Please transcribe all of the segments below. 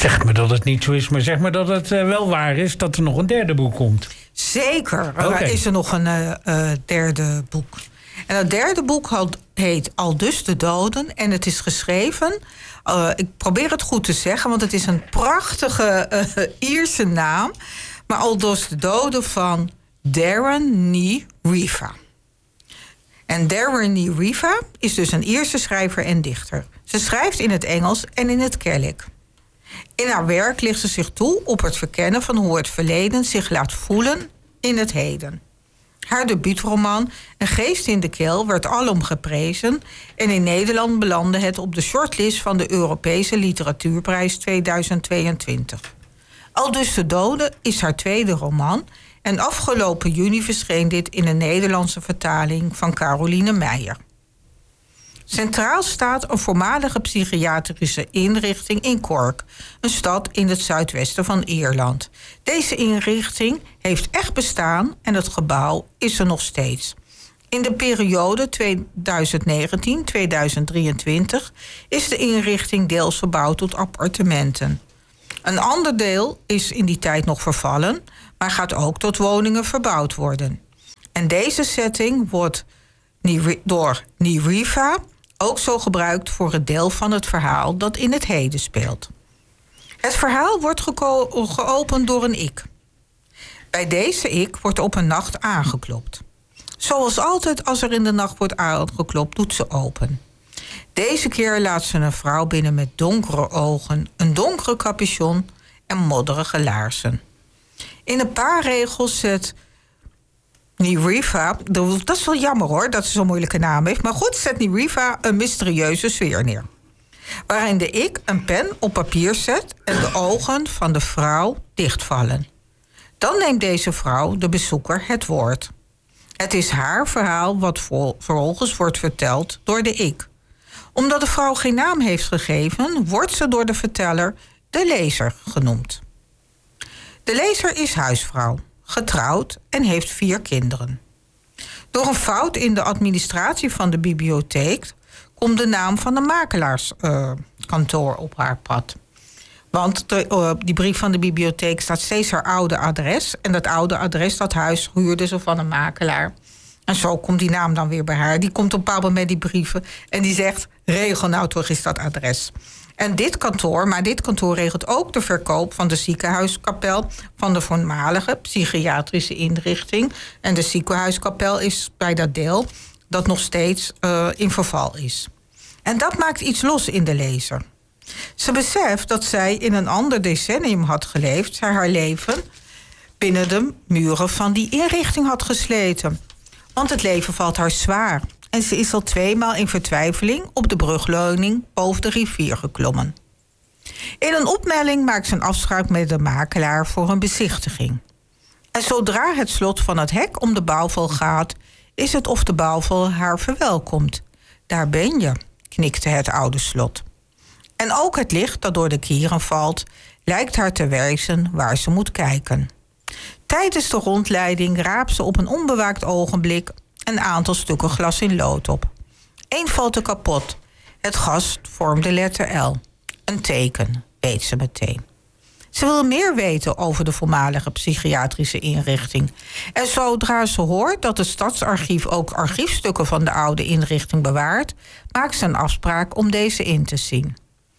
Zeg me dat het niet zo is, maar zeg maar dat het wel waar is dat er nog een derde boek komt. Zeker, is er nog een derde boek. En dat derde boek heet Aldus de Doden. En het is geschreven, ik probeer het goed te zeggen, want het is een prachtige Ierse naam. Maar Aldus de Doden van Darren Ní Riva. En Darren Ní Riva is dus een Ierse schrijver en dichter. Ze schrijft in het Engels en in het Gaelic. In haar werk ligt ze zich toe op het verkennen van hoe het verleden zich laat voelen in het heden. Haar debuutroman Een geest in de keel werd alom geprezen en in Nederland belandde het op de shortlist van de Europese Literatuurprijs 2022. Aldus de Doden is haar tweede roman en afgelopen juni verscheen dit in een Nederlandse vertaling van Caroline Meijer. Centraal staat een voormalige psychiatrische inrichting in Cork, een stad in het zuidwesten van Ierland. Deze inrichting heeft echt bestaan en het gebouw is er nog steeds. In de periode 2019-2023 is de inrichting deels verbouwd tot appartementen. Een ander deel is in die tijd nog vervallen, maar gaat ook tot woningen verbouwd worden. En deze setting wordt door Ní Riva ook zo gebruikt voor het deel van het verhaal dat in het heden speelt. Het verhaal wordt geopend door een ik. Bij deze ik wordt op een nacht aangeklopt. Zoals altijd als er in de nacht wordt aangeklopt, doet ze open. Deze keer laat ze een vrouw binnen met donkere ogen, een donkere capuchon en modderige laarzen. In een paar regels zet Ní Riva, dat is wel jammer hoor, dat ze zo'n moeilijke naam heeft, maar goed, zet Ní Riva een mysterieuze sfeer neer. Waarin de ik een pen op papier zet en de ogen van de vrouw dichtvallen. Dan neemt deze vrouw, de bezoeker, het woord. Het is haar verhaal wat vervolgens wordt verteld door de ik. Omdat de vrouw geen naam heeft gegeven, wordt ze door de verteller de lezer genoemd. De lezer is huisvrouw, getrouwd en heeft 4 kinderen. Door een fout in de administratie van de bibliotheek komt de naam van de makelaarskantoor op haar pad. Want die brief van de bibliotheek staat steeds haar oude adres. En dat oude adres, dat huis, huurde ze van een makelaar. En zo komt die naam dan weer bij haar. Die komt op een bepaald moment met die brieven. En die zegt, regel nou toch eens dat adres. En dit kantoor regelt ook de verkoop van de ziekenhuiskapel van de voormalige psychiatrische inrichting. En de ziekenhuiskapel is bij dat deel dat nog steeds in verval is. En dat maakt iets los in de lezer. Ze beseft dat zij in een ander decennium had geleefd, zij haar leven binnen de muren van die inrichting had gesleten. Want het leven valt haar zwaar. En ze is al 2 maal in vertwijfeling op de brugleuning boven de rivier geklommen. In een opmelding maakt ze een afspraak met de makelaar voor een bezichtiging. En zodra het slot van het hek om de bouwval gaat, is het of de bouwval haar verwelkomt. Daar ben je, knikte het oude slot. En ook het licht dat door de kieren valt, lijkt haar te wijzen waar ze moet kijken. Tijdens de rondleiding raapt ze op een onbewaakt ogenblik een aantal stukken glas in lood op. 1 valt er kapot. Het gas vormt de letter L. Een teken, weet ze meteen. Ze wil meer weten over de voormalige psychiatrische inrichting. En zodra ze hoort dat het Stadsarchief ook archiefstukken van de oude inrichting bewaart, maakt ze een afspraak om deze in te zien.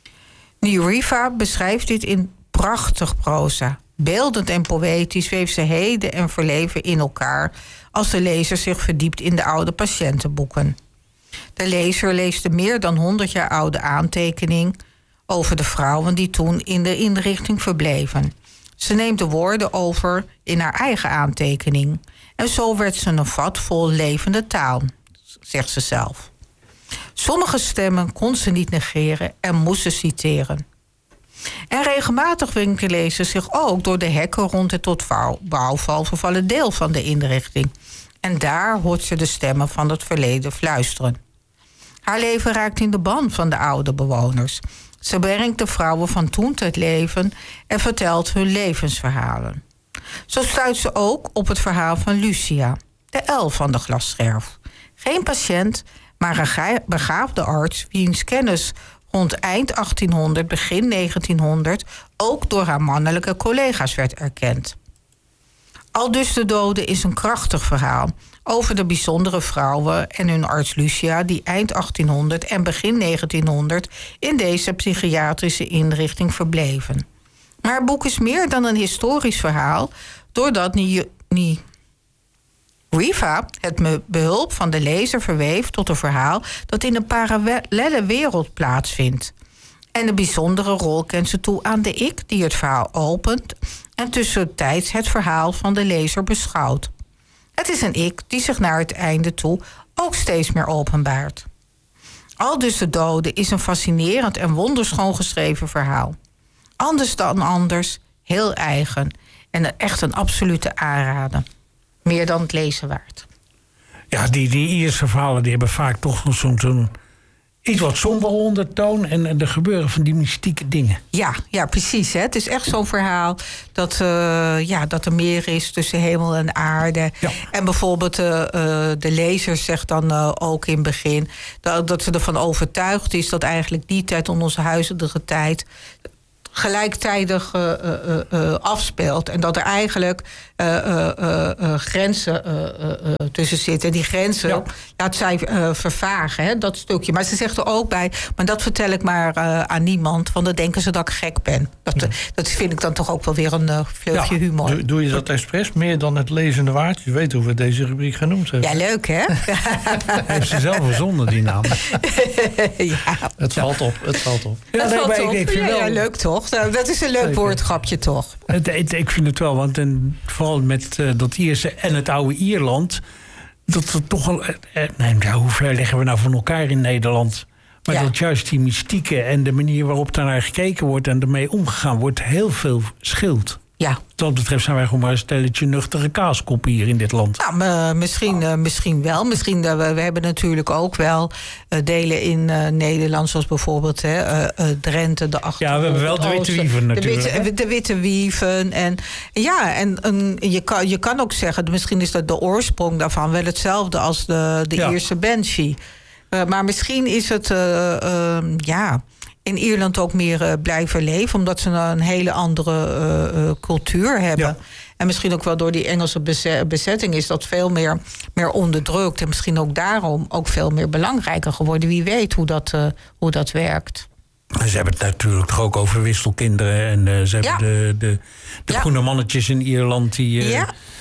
Ní Riva beschrijft dit in prachtig proza. Beeldend en poëtisch weeft ze heden en verleden in elkaar als de lezer zich verdiept in de oude patiëntenboeken. De lezer leest de meer dan 100 jaar oude aantekening over de vrouwen die toen in de inrichting verbleven. Ze neemt de woorden over in haar eigen aantekening. En zo werd ze een vat vol levende taal, zegt ze zelf. Sommige stemmen kon ze niet negeren en moest ze citeren. En regelmatig wenkt de lezer zich ook door de hekken rond het tot bouwval vervallen deel van de inrichting. En daar hoort ze de stemmen van het verleden fluisteren. Haar leven raakt in de ban van de oude bewoners. Ze brengt de vrouwen van toen tot leven en vertelt hun levensverhalen. Zo stuit ze ook op het verhaal van Lucia, de L van de glasscherf. Geen patiënt, maar een begaafde arts wiens kennis rond eind 1800, begin 1900... ook door haar mannelijke collega's werd erkend. Aldus de Dode is een krachtig verhaal over de bijzondere vrouwen en hun arts Lucia... die eind 1800 en begin 1900 in deze psychiatrische inrichting verbleven. Maar haar boek is meer dan een historisch verhaal... doordat Riva het met behulp van de lezer verweeft tot een verhaal... dat in een parallelle wereld plaatsvindt. En een bijzondere rol kent ze toe aan de ik die het verhaal opent... en tussentijds het verhaal van de lezer beschouwt. Het is een ik die zich naar het einde toe ook steeds meer openbaart. Aldus de Dode is een fascinerend en wonderschoon geschreven verhaal. Anders dan anders, heel eigen en echt een absolute aanrader. Meer dan het lezen waard. Ja, die Ierse verhalen die hebben vaak toch nog zo'n iets wat sombere ondertoon. En er gebeuren van die mystieke dingen. Ja, precies. Hè. Het is echt zo'n verhaal dat er meer is tussen hemel en aarde. Ja. En bijvoorbeeld de lezer zegt dan ook in het begin... dat ze ervan overtuigd is dat eigenlijk die tijd onder onze huidige tijd... gelijktijdig afspeelt. En dat er eigenlijk grenzen tussen zitten. Die grenzen laat zij vervagen, hè, dat stukje. Maar ze zegt er ook bij... maar dat vertel ik maar aan niemand... want dan denken ze dat ik gek ben. Dat vind ik dan toch ook wel weer een vleugje humor. Doe je dat expres meer dan het lezende waard? Je weet hoe we deze rubriek genoemd hebben. Ja, leuk, hè? Heeft ze zelf verzonnen, die naam. Het valt op. Ja, leuk toch? Dat is een leuk woordgrapje toch? Ik vind het wel, want vooral met dat Ierse en het oude Ierland... dat er toch al... hoe ver liggen we nou van elkaar in Nederland? Maar dat juist die mystieke en de manier waarop daarnaar gekeken wordt... en ermee omgegaan wordt, heel veel scheelt. Ja. Wat dat betreft zijn wij gewoon maar een stelletje nuchtere kaaskoppen hier in dit land. Nou, misschien wel. We hebben natuurlijk ook wel delen in Nederland... zoals bijvoorbeeld Drenthe, de Achterhoek. Ja, we hebben wel de witte wieven natuurlijk. De witte wieven. En je kan ook zeggen... misschien is dat de oorsprong daarvan wel hetzelfde... als de Ierse banshee. Maar misschien is het... in Ierland ook meer blijven leven... omdat ze een hele andere cultuur hebben. Ja. En misschien ook wel door die Engelse bezetting... is dat veel meer onderdrukt. En misschien ook daarom ook veel meer belangrijker geworden. Wie weet hoe dat werkt. Ze hebben het natuurlijk toch ook over wisselkinderen. En ze hebben de groene mannetjes in Ierland... die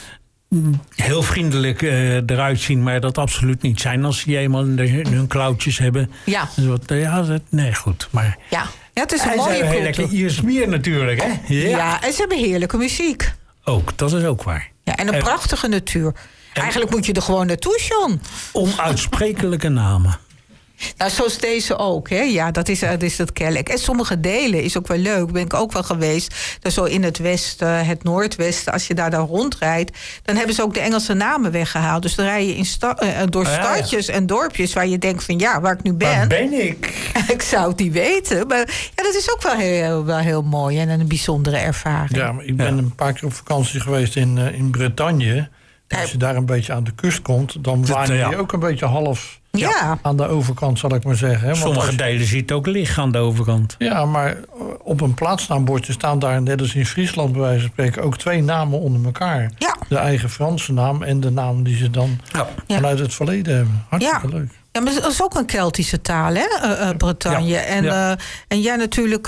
heel vriendelijk eruit zien, maar dat absoluut niet zijn... als ze eenmaal hun klauwtjes hebben. Ja. Nee, goed. Maar het is een mooie cultuur. Heel lekker Iers bier natuurlijk, hè? Ja, en ze hebben heerlijke muziek. Ook, dat is ook waar. Ja, en een prachtige natuur. Eigenlijk moet je er gewoon naartoe, John. Onuitsprekelijke namen. Nou, zoals deze ook, hè? Ja, dat is het Kelk. En sommige delen is ook wel leuk. Ben ik ook wel geweest. Dus zo in het westen, het noordwesten. Als je daar rondrijdt, dan hebben ze ook de Engelse namen weggehaald. Dus dan rij je door stadjes en dorpjes waar je denkt van waar ik nu ben. Waar ben ik? Ik zou het niet weten. Maar dat is ook wel heel mooi en een bijzondere ervaring. Ja, maar ik ben een paar keer op vakantie geweest in Bretagne. Als je daar een beetje aan de kust komt, dan waan je ook een beetje half... Ja, aan de overkant zal ik maar zeggen. Hè? Sommige delen ziet ook liggen aan de overkant. Ja, maar op een plaatsnaambordje staan daar, net als in Friesland bij wijze van spreken, ook 2 namen onder elkaar. Ja. De eigen Franse naam en de naam die ze dan vanuit het verleden hebben. Hartstikke leuk. Ja, maar dat is ook een Keltische taal, hè, Bretagne. Ja. En jij natuurlijk...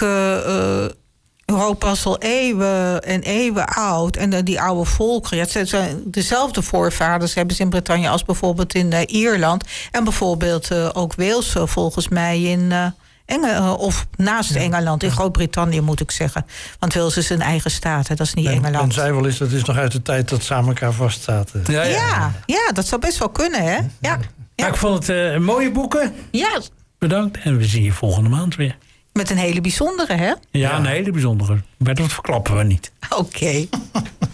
Europa is al eeuwen en eeuwen oud. En die oude volkeren, het zijn dezelfde voorvaders hebben ze in Bretagne als bijvoorbeeld in Ierland. En bijvoorbeeld ook Wales volgens mij in of naast Engeland. In Groot-Brittannië moet ik zeggen. Want Wales is een eigen staat, hè? Dat is niet Engeland. En zij wel eens, dat is nog uit de tijd dat ze aan elkaar vastzaten. Ja, dat zou best wel kunnen, hè? Ja. Ik vond het mooie boeken. Ja. Bedankt en we zien je volgende maand weer. Met een hele bijzondere, hè? Ja, een hele bijzondere. Maar dat verklappen we niet. Oké.